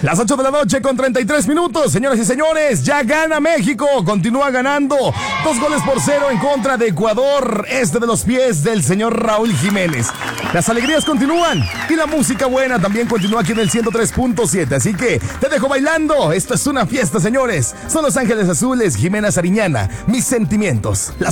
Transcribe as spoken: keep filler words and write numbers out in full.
Las ocho de la noche con treinta y tres minutos, señoras y señores, ya gana México, continúa ganando dos goles por cero en contra de Ecuador, este de los pies del señor Raúl Jiménez. Las alegrías continúan y la música buena también continúa aquí en el ciento tres punto siete, así que te dejo bailando, esto es una fiesta, señores. Son Los Ángeles Azules, Jimena Sariñana, Mis Sentimientos. Las